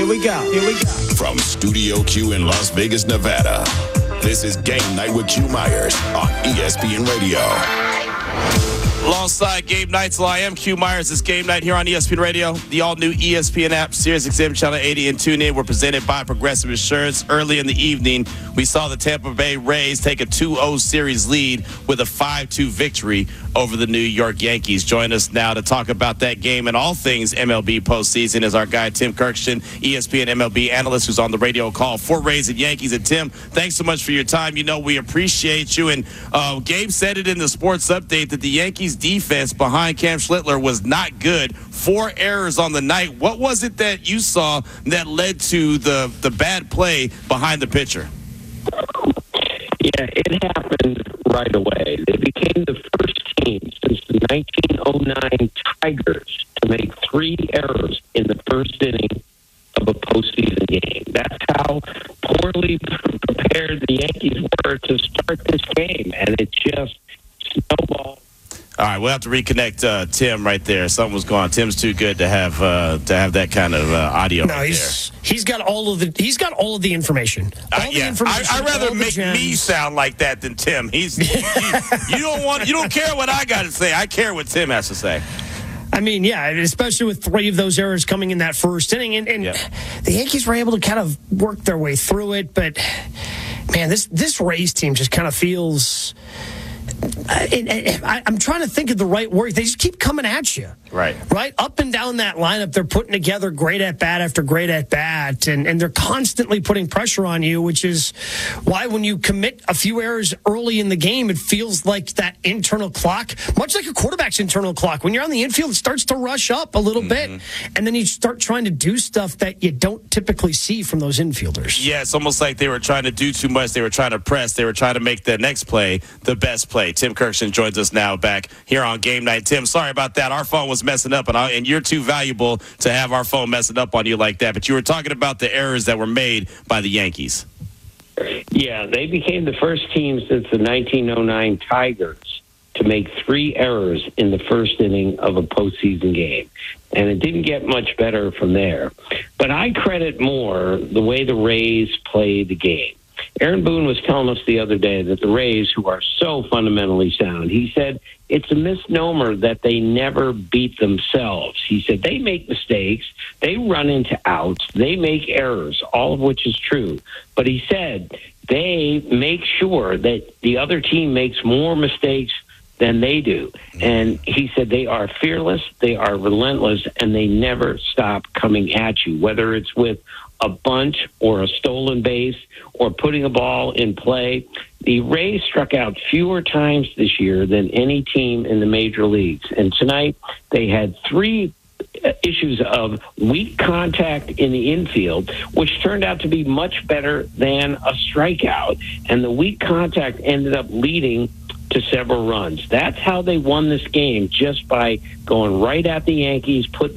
we go. From Studio Q in Las Vegas, Nevada, this is Game Night with Q Myers on ESPN Radio. Alongside Game Nights, I am Q Myers. It's Game Night here on ESPN Radio. The all-new ESPN app, SiriusXM Channel 80 and TuneIn were presented by Progressive Insurance. Early in the evening, we saw the Tampa Bay Rays take a 2-0 series lead with a 5-2 victory over the New York Yankees. Join us now to talk about that game and all things MLB postseason is our guy, Tim Kirkston, ESPN MLB analyst who's on the radio call for Rays and Yankees. And Tim, thanks so much for your time. You know, we appreciate you. And Gabe said it in the sports update that the Yankees defense behind Cam Schlittler was not good. 4 errors on the night. What was it that you saw that led to the bad play behind the pitcher? Yeah, it happened right away. They became the first team since the 1909 Tigers to make 3 errors in the first inning of a postseason game. That's how poorly prepared the Yankees were to start this game, and it just snowballed. All right, we'll have to reconnect Tim right there. Something was going on. Tim's too good to have that kind of audio. No, he's got all of the information. I'd rather make me sound like that than Tim. You don't care what I got to say. I care what Tim has to say. I mean, yeah, especially with 3 of those errors coming in that first inning, and the Yankees were able to kind of work their way through it. But man, this Rays team just kind of feels. I'm trying to think of the right word. They just keep coming at you. Right. Up and down that lineup, they're putting together great at-bat after great at-bat, and they're constantly putting pressure on you, which is why when you commit a few errors early in the game, it feels like that internal clock, much like a quarterback's internal clock. When you're on the infield, it starts to rush up a little bit, and then you start trying to do stuff that you don't typically see from those infielders. Yeah, it's almost like they were trying to do too much. They were trying to press. They were trying to make the next play the best play. Tim Kirkston joins us now back here on Game Night. Tim, sorry about that. Our phone was messing up, and you're too valuable to have our phone messing up on you like that. But you were talking about the errors that were made by the Yankees. Yeah, they became the first team since the 1909 Tigers to make 3 errors in the first inning of a postseason game. And it didn't get much better from there. But I credit more the way the Rays played the game. Aaron Boone was telling us the other day that the Rays, who are so fundamentally sound, he said it's a misnomer that they never beat themselves. He said they make mistakes, they run into outs, they make errors, all of which is true. But he said they make sure that the other team makes more mistakes than they do. And he said they are fearless, they are relentless, and they never stop coming at you, whether it's with a bunt or a stolen base or putting a ball in play. The Rays struck out fewer times this year than any team in the major leagues. And tonight they had 3 issues of weak contact in the infield, which turned out to be much better than a strikeout. And the weak contact ended up leading to several runs. That's how they won this game, just by going right at the Yankees, putting